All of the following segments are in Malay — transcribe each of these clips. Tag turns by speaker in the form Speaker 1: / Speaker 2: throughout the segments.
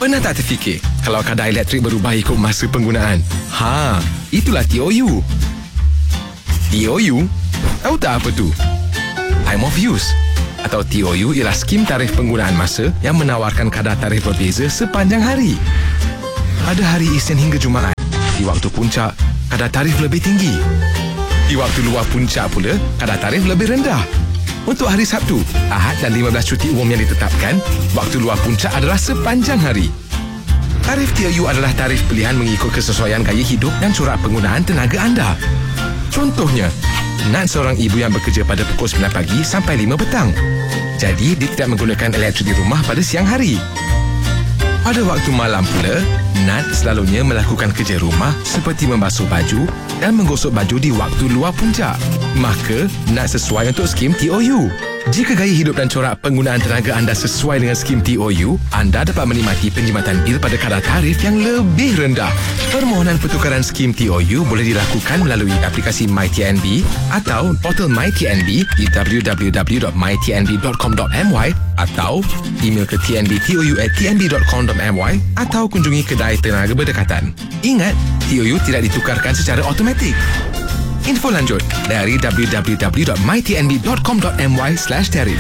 Speaker 1: Pernah tak terfikir kalau kadar elektrik berubah ikut masa penggunaan? Itulah TOU. TOU? Tahu tak apa tu? Time of use atau TOU ialah skim tarif penggunaan masa yang menawarkan kadar tarif berbeza sepanjang hari. Pada hari Isnin hingga Jumaat, di waktu puncak, kadar tarif lebih tinggi. Di waktu luar puncak pula, kadar tarif lebih rendah. Untuk hari Sabtu, Ahad dan 15 cuti umum yang ditetapkan, waktu luar puncak adalah sepanjang hari. Tarif TOU adalah tarif pilihan mengikut kesesuaian gaya hidup dan corak penggunaan tenaga anda. Contohnya, Nat seorang ibu yang bekerja pada pukul 9 pagi sampai 5 petang. Jadi, dia tidak menggunakan elektrik di rumah pada siang hari. Pada waktu malam pula, Nat selalunya melakukan kerja rumah seperti membasuh baju dan menggosok baju di waktu luar puncak. Maka, Nat sesuai untuk skim TOU. Jika gaya hidup dan corak penggunaan tenaga anda sesuai dengan skim TOU, anda dapat menikmati penjimatan bil pada kadar tarif yang lebih rendah. Permohonan pertukaran skim TOU boleh dilakukan melalui aplikasi MyTNB atau portal MyTNB di www.mytnb.com.my atau email ke tnbtou@tnb.com.my atau kunjungi kedai tenaga berdekatan. Ingat, TOU tidak ditukarkan secara automatik. Info lanjut dari www.mytnb.com.my/tarif.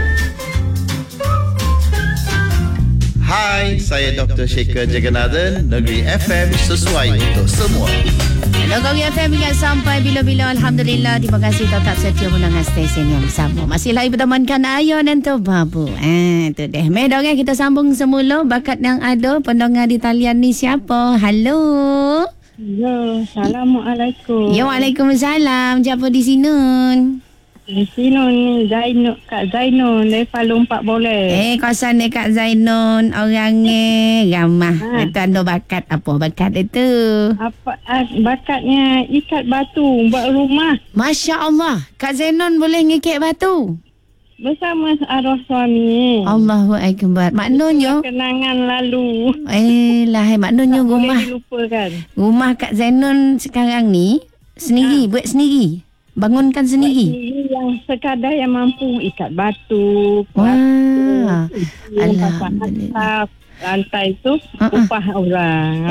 Speaker 2: Hai, saya Dr. Shekhar Jagannathan, Negeri FM sesuai untuk semua.
Speaker 3: Hello, Negeri FM ingat sampai bila-bila. Alhamdulillah, terima kasih tetap setia mendengar stesen yang sama. Masih lagi bertemankan Ayah dan Tok Babu. Tu deh. Medang kita sambung semula bakat yang ada. Pendengar di talian ni siapa? Halo.
Speaker 4: Ya, Assalamualaikum.
Speaker 3: Ya, Waalaikumsalam. Siapa di sini?
Speaker 4: Di sini ni Zainun, Kak Zainun dari Palung 4 boleh.
Speaker 3: Kawasan ni Kak Zainun. Orangnya ramah. Itu anda bakat apa? Bakat itu?
Speaker 4: Apa bakatnya ikat batu buat rumah.
Speaker 3: Masya Allah. Kak Zainun boleh ngikit batu?
Speaker 4: Bersama arwah suami.
Speaker 3: Allahu Akbar. Maknanya
Speaker 4: kenangan lalu.
Speaker 3: Maknanya rumah.
Speaker 4: Boleh dilupakan.
Speaker 3: Rumah Kak Zainun sekarang ni sendiri, buat sendiri. Bangunkan sendiri.
Speaker 4: Yang sekadar yang mampu ikat batu.
Speaker 3: Wah. Alhamdulillah.
Speaker 4: Lantai tu upah orang.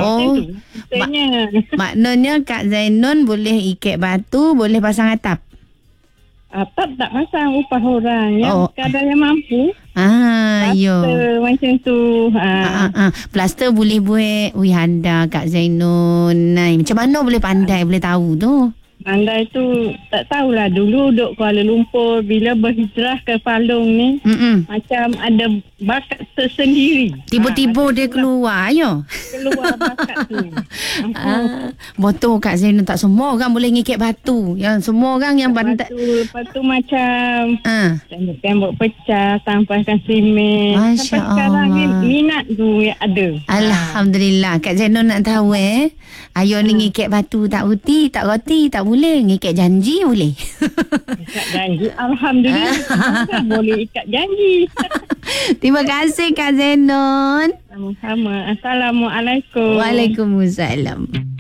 Speaker 3: Maknanya Kak Zainun boleh ikat batu, boleh pasang atap.
Speaker 4: Atap tak pasang, upah orang yang kadar yang mampu.
Speaker 3: Plaster
Speaker 4: macam tu.
Speaker 3: Plaster boleh buat. Handa Kak Zainun. Macam mana boleh pandai, boleh tahu tu?
Speaker 4: Pandai tu tak tahulah. Dulu duduk Kuala Lumpur, bila berhijrah ke Palung ni, macam ada bakat tersendiri.
Speaker 3: Tiba-tiba dia keluar,
Speaker 4: keluar bakat tu.
Speaker 3: Betul Kak Zainun, tak semua orang boleh ngikit batu. Yang semua orang yang pandai.
Speaker 4: Lepas tu macam tembok pecah, tampaskan simen.
Speaker 3: Masya
Speaker 4: sampai sekarang ni minat tu yang ada.
Speaker 3: Alhamdulillah. Kak Zainun nak tahu Ayo ni ngikit batu tak roti, tak boleh. Ngikit janji boleh.
Speaker 4: Ikat janji, Alhamdulillah. Boleh ikat janji.
Speaker 3: Terima kasih Kak Zainun.
Speaker 4: Sama-sama. Assalamualaikum.
Speaker 3: Waalaikumsalam.